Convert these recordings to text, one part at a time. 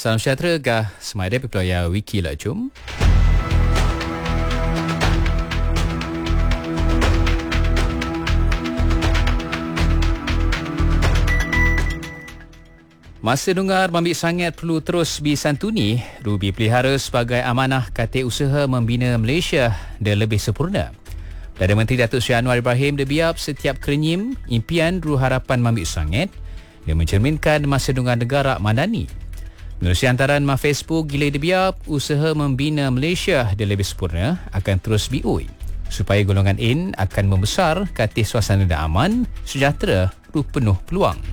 Salam sejahtera gah semada pepeloya wiki lah jom. Masa dengar Mambik Sangat perlu terus disantuni, Ruby pelihara sebagai amanah Katil Usaha Membina Malaysia dan lebih sempurna. Perdana Menteri Datuk Seri Anwar Ibrahim debiap setiap kerenyim impian Ruh Harapan Mambik Sangat yang mencerminkan masa dengar negara madani. Menerusi hantaran Facebook gila debiap, usaha membina Malaysia dan lebih sempurna akan terus biui supaya golongan in akan membesar katil suasana dan aman, sejahtera, ruh penuh peluang.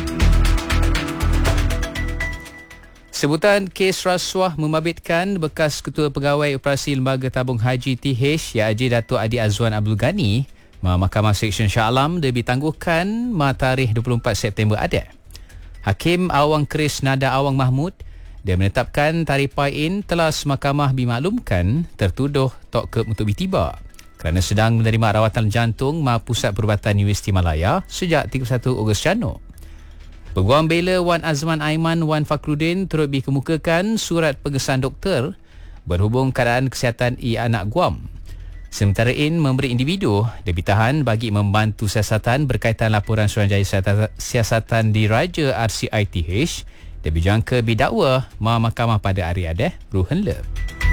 Sebutan kes rasuah membabitkan bekas Ketua Pegawai Operasi Lembaga Tabung Haji TH YAJ Datuk Adi Azwan Abdul Ghani, Mahkamah Seksyen Shah Alam ditangguhkan tarikh 24 September ada. Hakim Awang Keris Nada Awang Mahmud dia menetapkan tarikh pain telah Mahkamah dimaklumkan tertuduh tok untuk ditiba kerana sedang menerima rawatan jantung Pusat Perubatan Universiti Malaya sejak 31 Ogos janu. Peguam bela Wan Azman Aiman Wan Fakrudin turut dikemukakan surat pengesahan doktor berhubung keadaan kesihatan anak Guam. Sementara in memberi individu dia ditahan bagi membantu siasatan berkaitan laporan Suruhanjaya Siasatan Diraja RCITH dia dijangka didakwa Mahkamah pada hari adah Ruhen Le.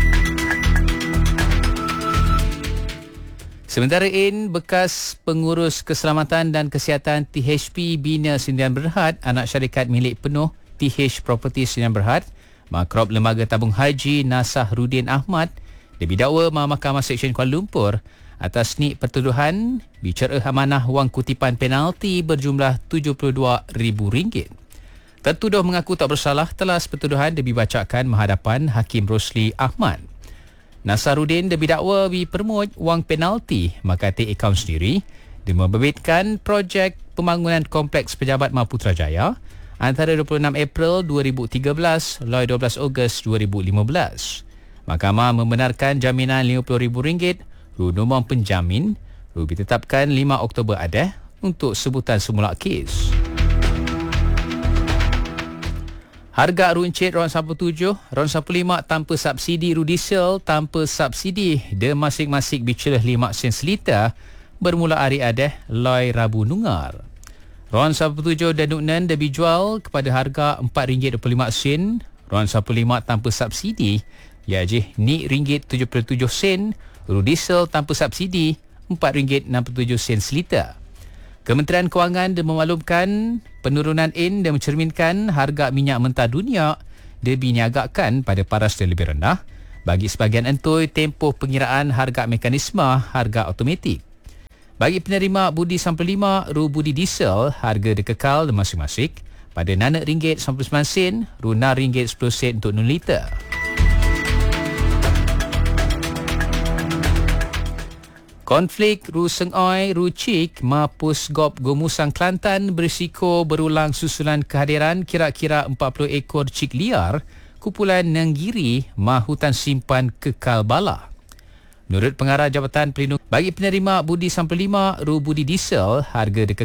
Sementara in, bekas pengurus keselamatan dan kesihatan THP Bina Sdn Berhad, anak syarikat milik penuh TH Property Sdn Berhad, Makrop Lembaga Tabung Haji Nasahruddin Ahmad, dia didakwa Mahkamah Seksyen Kuala Lumpur atas nik pertuduhan bicara amanah wang kutipan penalti berjumlah RM72,000. Tertuduh mengaku tak bersalah telah pertuduhan dia dibacakan menghadapan Hakim Rosli Ahmad. Nasarudin dia didakwa dipermut wang penalti makati akaun sendiri dia membabitkan projek pembangunan kompleks pejabat Putrajaya antara 26 April 2013 hingga 12 Ogos 2015. Mahkamah membenarkan jaminan RM50,000 nombor penjamin ditetapkan 5 Oktober ada untuk sebutan semula kes. Harga runcit RON 17, RON 15 tanpa subsidi, diesel tanpa subsidi de masing-masing bicara 5 sen seliter bermula hari adah loi Rabu nungar. RON 17 dan Nuknan dijual kepada harga RM4.25, RON 15 tanpa subsidi iaitu ni RM77, diesel tanpa subsidi RM4.67 seliter. Kementerian Kewangan dia memaklumkan penurunan in dan mencerminkan harga minyak mentah dunia dia diniagakan pada paras yang lebih rendah bagi sebahagian entoi tempoh pengiraan harga mekanisme harga automatik. Bagi penerima budi 95 budi diesel, harga dikekal masing-masing pada RM6.99, RM6.10 untuk 0 liter. Konflik Sengoi, Cik, Mapus Gop Gomusang Kelantan berisiko berulang susulan kehadiran kira-kira 40 ekor cik liar kumpulan Nenggiri Hutan Simpan Kekal Bala. Menurut Pengarah Jabatan Pelindung bagi penerima budi 95 budi diesel, harga